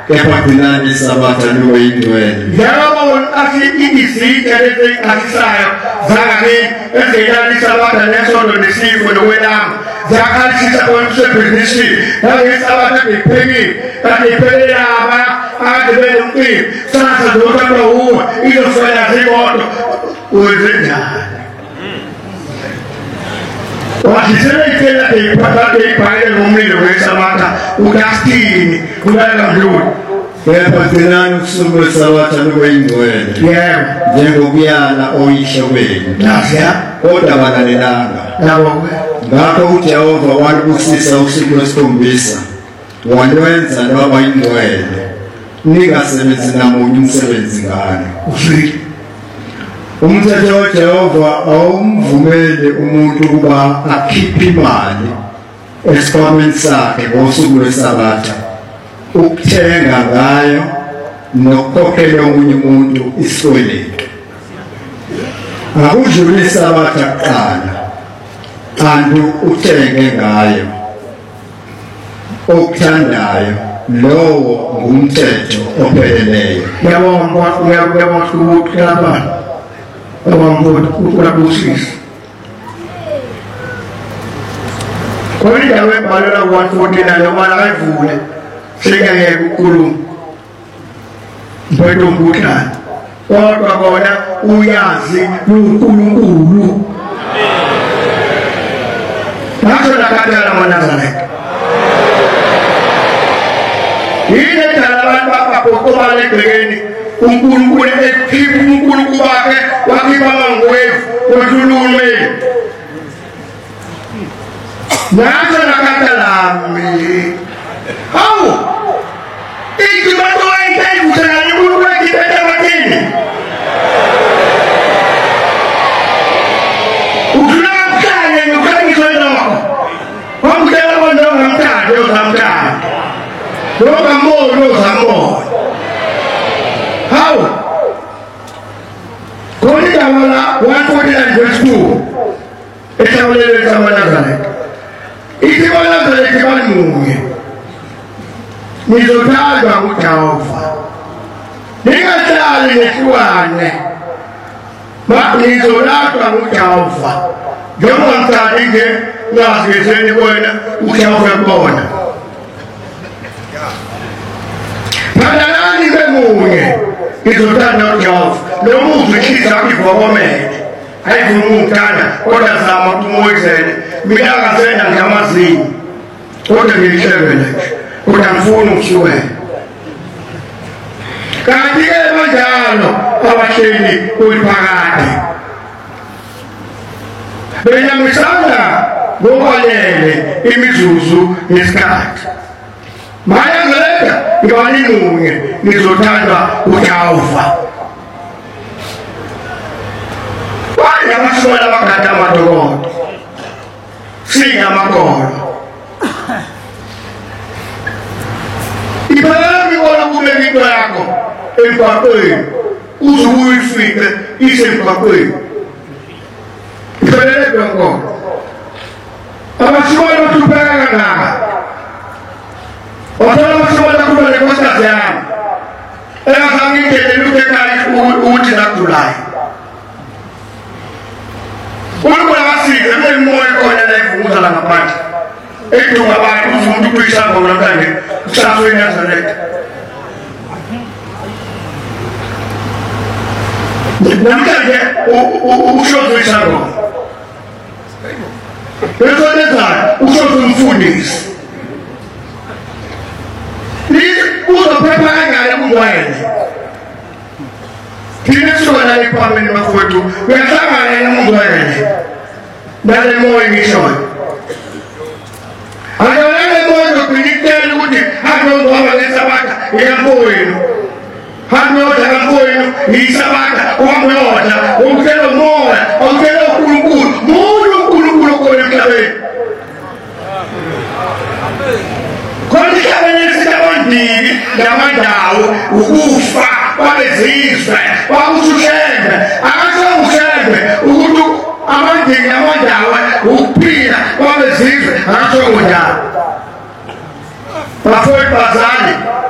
kepha gcinani isabatha lokuyingcwele. Njengoba asizike lezi asisayo zangakini ezeyilala isabatha nesonto nesifo nokwelama zakhalisa komsebenzi nangesabatha ngiphekile kangiphekele laba ade benomcimbi sasa zokuba uwe izofela zimoto uzenjani. Wasisele iphatha ibhayile ngomlilo wesabatha uDustin kulala mdluli. Kepha gcinani usuku lwesabatha lokuyingcwele. Yebo. Njengokuyala oyisho wenu. Nasiya. Kodwa balalelanga. Yabo. Ngakho uJehova walibusisa usuku lwesikhombisa walwenza lwaba yingcwele. Ningasebenzi namunye umsebenzi ngalo. Umthetho kaJehova awumvumeli umuntu ukuba akhiphe imali esikhwameni sakhe ngosuku lwesabatha ukuthenga ngayo nokukhokhela omunye umuntu isikweletu. Akudluli isabatha kuqala kanti uthenge ngayo okuthandayo lowo ngumthetho opheleleyo. Ngiyabonga ukuthi lapha awambuthi ukubusisa. Kodwa webhalela kwa-14 noma akayivule singeke ukukhuluma. Mfowethu umbuthana. Kodwa kona uyazi uNkulunkulu. Naso nakatala mwanazaleka. Yile dala abantu abaphokoba lebhekeni uNkulunkulu ekhipha uNkulunkulu wakhe wakhipha amangwevu wohulumeni. Naso nakatalami. Hawu. Ikibato ayithayi kuthana uNkulunkulu ekiphethe abathini. Ukhulakanye ngokhangiswa nokho. Wamkela abantu ngamthanda yozamthanda. Loka moyo ozamona. How? Kolika wala 149 verse 2. Etawulele kama Nazareth. Ikiwa Nazareth kama munye. Nizotazwa nguJehova. Ningahlali nesiwane. Nizolatwa nguJehova. Njengoba mthathe ngazizeni wena uJehova kubona. Padalani bemunye izothanda uJehova nomuzi ikhisa ivokomele ayivuma umthanda kodwa zama ukumoyizela mina ngasena ngamazinyo kodwa ngiyihlebele nje kodwa ngifuna ukushukela kanti-ke banjalo abahleli kuliphakade benamisana ngokwalele imizuzu nesikhathi. Maya ngeleka ngiwaninunye nizothandwa uJehova. Wani amasibona abagada amadokodo. Singa amakolo. Iphakathi kona kube into yakho emgwaqweni uzuyifike isemgwaqweni. Ifanele kwenkomo. Amasibona uthubeka ngaka. Othola amasibona kuba lenkosikazi yami. Engazange ingene lutekali ukuthi nakudulayo. Unkulunkulu akasize kule moya khona la ivunguza la ngaphandle. Edunga abantu umuntu kuyisamba namhlanje usaswe eNazaretha. Namhlanje ushozo isamba. Besonezana ushozo umfundisi. Uzophepha kangaka kungwele. Thina sona iphameni bafowethu uyahlangana nomngwele. Nale moya ngishoyo. Akawele moya ukuyitela ukuthi hakuzoba lesabatha iyamboyino. Hakuyoda kamboyino yisabatha kwamyoda ukutela moya ukutela uNkulunkulu uNkulunkulu kona emhlabeni. Konke nesibondini lamandawo ukufa kwabezizwe kwakushembe akasokushembe ukuthi amandini amandawo ukuphila kwabezizwe akasokunjalo. Bafowethu bazali